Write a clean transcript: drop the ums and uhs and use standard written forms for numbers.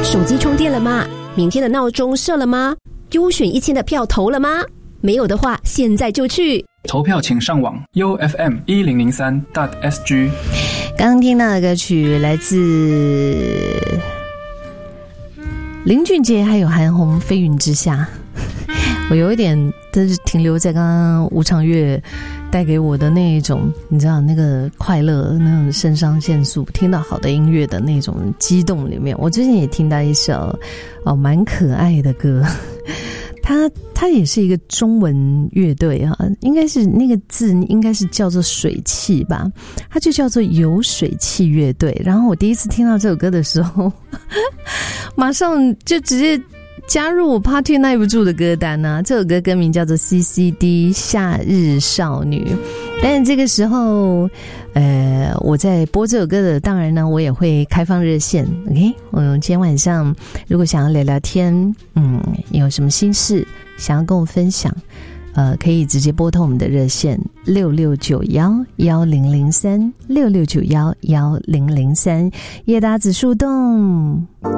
手机充电了吗？明天的闹钟设了吗？优选1000的票投了吗？没有的话，现在就去投票，请上网 ufm1003.sg。 刚刚听到的歌曲来自林俊杰还有韩红，飞云之下。我有一点但是停留在刚刚吴长月带给我的那一种，你知道那个快乐，那种肾上腺素，听到好的音乐的那种激动里面。我最近也听到一首蛮可爱的歌，它也是一个中文乐队啊，应该是那个字应该是叫做水汽吧，它就叫做有水汽乐队。然后我第一次听到这首歌的时候马上就直接加入我 Party 耐不住的歌单啊！这首歌歌名叫做 CCD 夏日少女。但是这个时候我在播这首歌的，当然呢我也会开放热线 OK。 今天晚上如果想要聊聊天，有什么心事想要跟我分享，可以直接拨通我们的热线66911003 66911003，叶达子树洞。